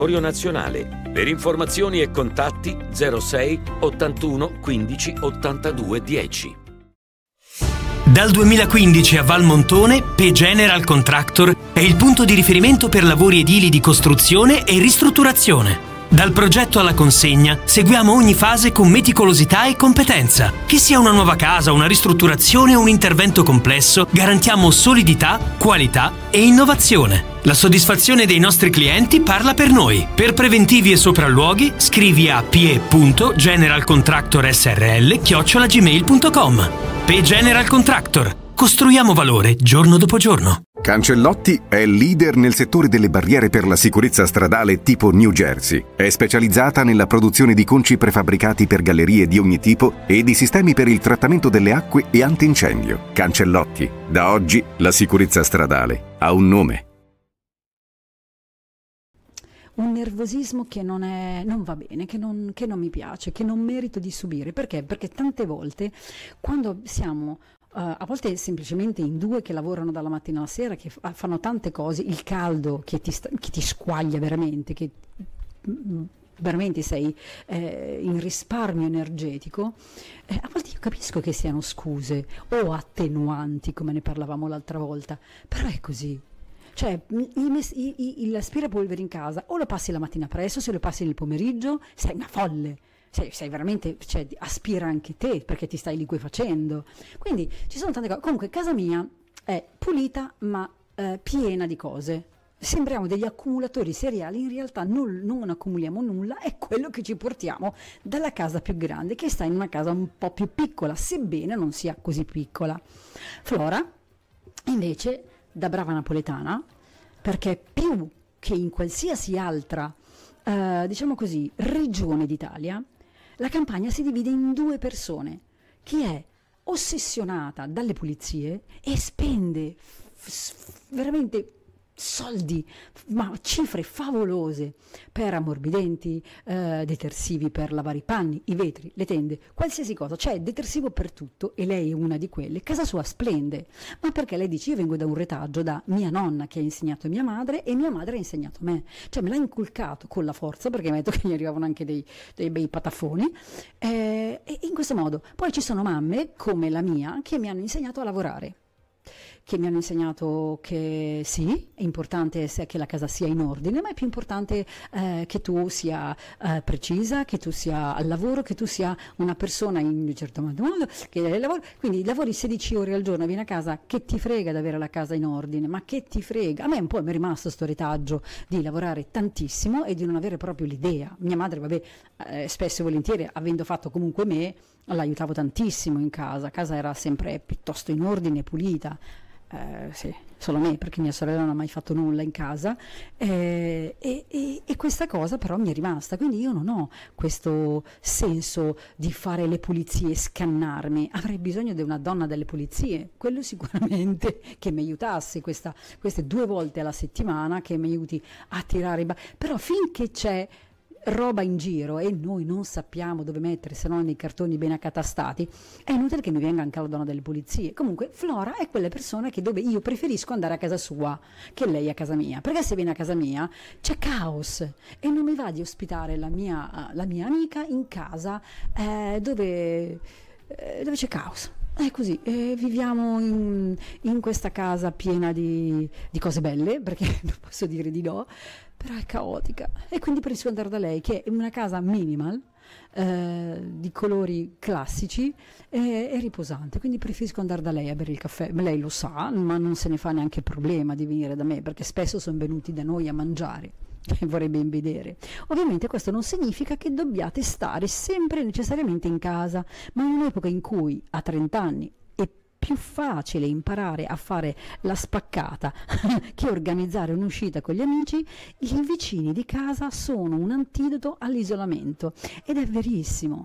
Nazionale. Per informazioni e contatti 06 81 15 82 10. Dal 2015 a Valmontone, P General Contractor è il punto di riferimento per lavori edili di costruzione e ristrutturazione. Dal progetto alla consegna seguiamo ogni fase con meticolosità e competenza. Che sia una nuova casa, una ristrutturazione o un intervento complesso, garantiamo solidità, qualità e innovazione. La soddisfazione dei nostri clienti parla per noi. Per preventivi e sopralluoghi scrivi a pie.generalcontractorsrl@gmail.com. P General Contractor. Costruiamo valore giorno dopo giorno. Cancellotti è leader nel settore delle barriere per la sicurezza stradale tipo New Jersey. È specializzata nella produzione di conci prefabbricati per gallerie di ogni tipo e di sistemi per il trattamento delle acque e antincendio. Cancellotti. Da oggi la sicurezza stradale ha un nome. Un nervosismo che non va bene, che non mi piace, che non merito di subire. Perché? Perché tante volte quando siamo a volte semplicemente in due che lavorano dalla mattina alla sera, che fanno tante cose, il caldo che ti squaglia veramente, che veramente sei in risparmio energetico, a volte io capisco che siano scuse o attenuanti, come ne parlavamo l'altra volta, però è così. Cioè l'aspirapolvere in casa o lo passi la mattina presto, se lo passi nel pomeriggio sei una folle. Sei veramente, cioè, aspira anche te perché ti stai liquefacendo. Quindi ci sono tante cose. Comunque casa mia è pulita ma piena di cose. Sembriamo degli accumulatori seriali, in realtà non accumuliamo nulla, è quello che ci portiamo dalla casa più grande, che sta in una casa un po' più piccola, sebbene non sia così piccola. Flora invece, da brava napoletana, perché più che in qualsiasi altra diciamo così regione d'Italia, la Campania si divide in due persone: chi è ossessionata dalle pulizie e spende veramente soldi, ma cifre favolose per ammorbidenti, detersivi per lavare i panni, i vetri, le tende, qualsiasi cosa, c'è detersivo per tutto e lei è una di quelle. Casa sua splende, ma perché lei dice: io vengo da un retaggio da mia nonna che ha insegnato mia madre e mia madre ha insegnato me, cioè me l'ha inculcato con la forza, perché mi ha detto che mi arrivavano anche dei bei patafoni, e in questo modo. Poi ci sono mamme come la mia che mi hanno insegnato a lavorare, che mi hanno insegnato che sì, è importante che la casa sia in ordine, ma è più importante che tu sia precisa, che tu sia al lavoro, che tu sia una persona in un certo modo, che lavori, quindi lavori 16 ore al giorno, vieni a casa, che ti frega di avere la casa in ordine, ma che ti frega. A me un po' mi è rimasto sto retaggio di lavorare tantissimo e di non avere proprio l'idea. Mia madre, vabbè, spesso e volentieri, avendo fatto comunque me, l'aiutavo tantissimo in casa. Casa era sempre piuttosto in ordine, pulita. Sì, solo me, perché mia sorella non ha mai fatto nulla in casa, e questa cosa però mi è rimasta, quindi io non ho questo senso di fare le pulizie, scannarmi. Avrei bisogno di una donna delle pulizie, quello sicuramente, che mi aiutasse queste 2 volte alla settimana, che mi aiuti a tirare però finché c'è roba in giro e noi non sappiamo dove mettere, se non nei cartoni ben accatastati, è inutile che mi venga anche la donna delle pulizie. Comunque Flora è quelle persone dove io preferisco andare a casa sua che lei a casa mia, perché se viene a casa mia c'è caos e non mi va di ospitare la mia amica in casa dove c'è caos. È così, viviamo in questa casa piena di cose belle, perché non posso dire di no, però è caotica, e quindi preferisco andare da lei, che è una casa minimal, di colori classici e riposante, quindi preferisco andare da lei a bere il caffè. Lei lo sa, ma non se ne fa neanche problema di venire da me, perché spesso sono venuti da noi a mangiare e vorrei ben vedere. Ovviamente questo non significa che dobbiate stare sempre necessariamente in casa, ma in un'epoca in cui a 30 anni è più facile imparare a fare la spaccata che organizzare un'uscita con gli amici, i vicini di casa sono un antidoto all'isolamento, ed è verissimo,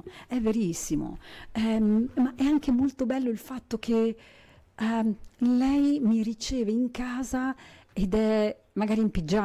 ma è anche molto bello il fatto che lei mi riceve in casa ed è magari in pigiama,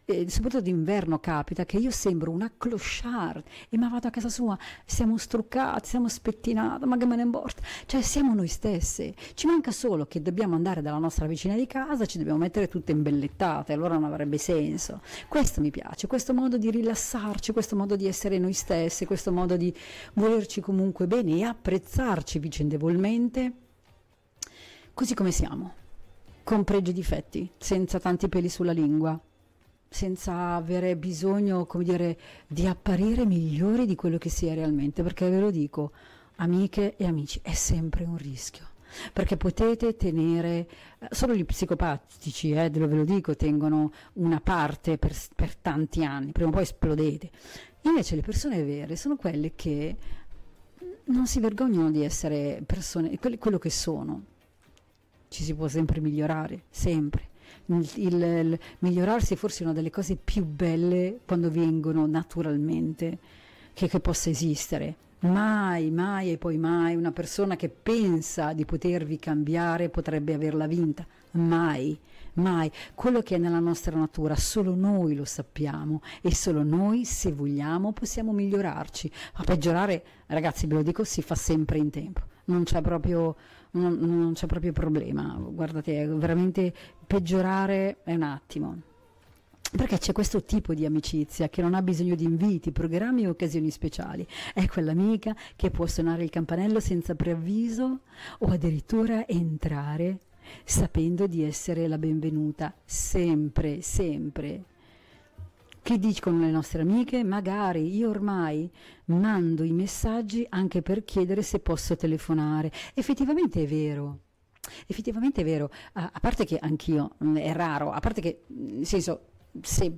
soprattutto d'inverno capita che io sembro una clochard e ma vado a casa sua, siamo struccati, siamo spettinati, ma che me ne importa, cioè siamo noi stesse, ci manca solo che dobbiamo andare dalla nostra vicina di casa, ci dobbiamo mettere tutte imbellettate, allora non avrebbe senso. Questo mi piace, questo modo di rilassarci, questo modo di essere noi stesse, questo modo di volerci comunque bene e apprezzarci vicendevolmente così come siamo, con pregi e difetti, senza tanti peli sulla lingua, senza avere bisogno, come dire, di apparire migliori di quello che si è realmente, perché ve lo dico, amiche e amici, è sempre un rischio, perché potete tenere, solo gli psicopatici, ve lo dico, tengono una parte per tanti anni, prima o poi esplodete. Invece le persone vere sono quelle che non si vergognano di essere persone, quello che sono. Ci si può sempre migliorare, sempre. Il migliorarsi è forse una delle cose più belle quando vengono naturalmente che possa esistere. Mai, mai e poi mai una persona che pensa di potervi cambiare potrebbe averla vinta. Mai, mai. Quello che è nella nostra natura solo noi lo sappiamo e solo noi, se vogliamo, possiamo migliorarci. Ma peggiorare, ragazzi, ve lo dico, si fa sempre in tempo. Non c'è proprio problema. Guardate, veramente peggiorare è un attimo. Perché c'è questo tipo di amicizia che non ha bisogno di inviti, programmi o occasioni speciali. È quell'amica che può suonare il campanello senza preavviso o addirittura entrare sapendo di essere la benvenuta. Sempre, sempre. Che dicono le nostre amiche? Magari io ormai mando i messaggi anche per chiedere se posso telefonare. Effettivamente è vero. Effettivamente è vero. A parte che anch'io, è raro, a parte che, nel senso, se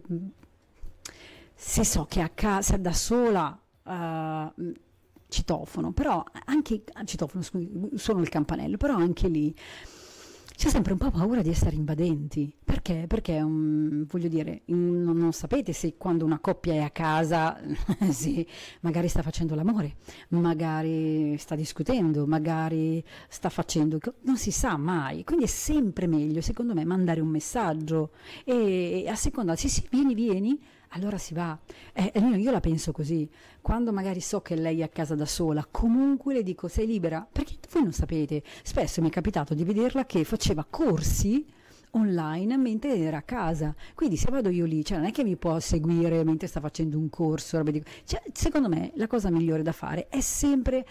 so che a casa da sola citofono, però anche citofono, suono il campanello, però anche lì c'è sempre un po' paura di essere invadenti. Perché? Perché voglio dire, non sapete se quando una coppia è a casa sì, magari sta facendo l'amore, magari sta discutendo, magari sta facendo, non si sa mai, quindi è sempre meglio secondo me mandare un messaggio e a seconda, sì, vieni, allora si va. Io la penso così, quando magari so che lei è a casa da sola, comunque le dico sei libera, perché voi non sapete, spesso mi è capitato di vederla che faceva corsi online mentre era a casa, quindi se vado io lì, cioè non è che mi può seguire mentre sta facendo un corso, cioè, secondo me la cosa migliore da fare è sempre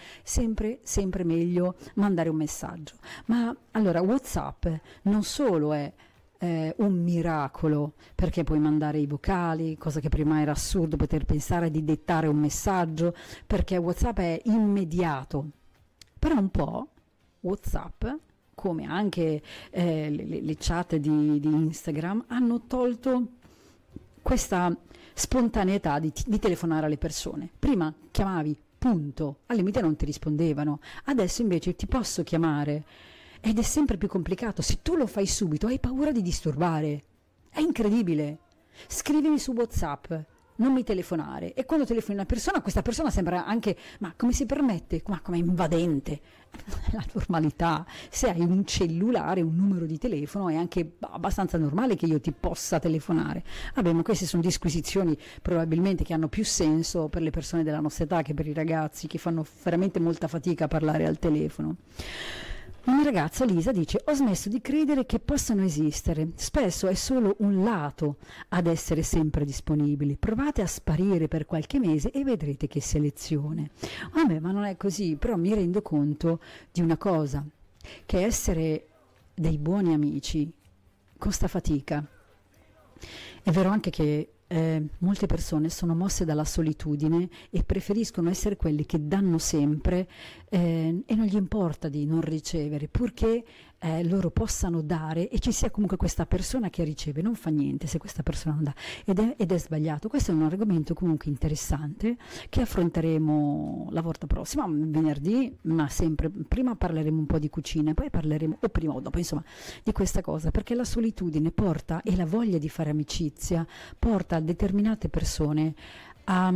meglio mandare un messaggio. Ma allora WhatsApp non solo è un miracolo, perché puoi mandare i vocali, cosa che prima era assurdo poter pensare di dettare un messaggio, perché WhatsApp è immediato, però un po' WhatsApp, come anche le chat di Instagram, hanno tolto questa spontaneità di telefonare alle persone. Prima chiamavi, punto, al limite non ti rispondevano, adesso invece ti posso chiamare ed è sempre più complicato. Se tu lo fai subito hai paura di disturbare, è incredibile. Scrivimi su WhatsApp, non mi telefonare, e quando telefoni una persona, questa persona sembra anche, ma come si permette, ma come invadente. La normalità, se hai un cellulare, un numero di telefono, è anche abbastanza normale che io ti possa telefonare. Vabbè, ma queste sono disquisizioni probabilmente che hanno più senso per le persone della nostra età che per i ragazzi che fanno veramente molta fatica a parlare al telefono. Una ragazza, Lisa, dice: ho smesso di credere che possano esistere, spesso è solo un lato ad essere sempre disponibili, provate a sparire per qualche mese e vedrete che selezione. Vabbè, ma non è così, però mi rendo conto di una cosa, che essere dei buoni amici costa fatica. È vero anche che molte persone sono mosse dalla solitudine e preferiscono essere quelli che danno sempre e non gli importa di non ricevere, purché loro possano dare e ci sia comunque questa persona che riceve. Non fa niente se questa persona non dà, ed è sbagliato. Questo è un argomento comunque interessante che affronteremo la volta prossima, venerdì, ma sempre prima parleremo un po' di cucina, poi parleremo, o prima o dopo, insomma, di questa cosa, perché la solitudine porta, e la voglia di fare amicizia porta determinate persone a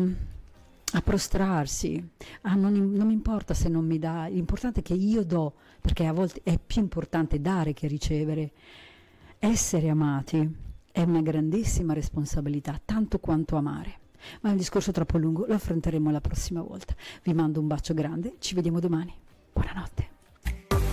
prostrarsi, non mi importa se non mi dà, l'importante è che io do, perché a volte è più importante dare che ricevere. Essere amati è una grandissima responsabilità, tanto quanto amare. Ma è un discorso troppo lungo, lo affronteremo la prossima volta. Vi mando un bacio grande, ci vediamo domani. Buonanotte.